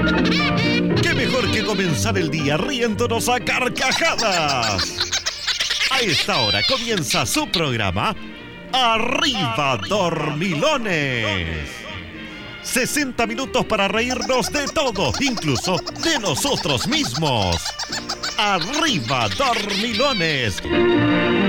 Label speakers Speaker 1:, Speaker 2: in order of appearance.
Speaker 1: ¡Qué mejor que comenzar el día riéndonos a carcajadas! A esta hora comienza su programa Arriba Dormilones. 60 minutos para reírnos de todo, incluso de nosotros mismos. Arriba Dormilones.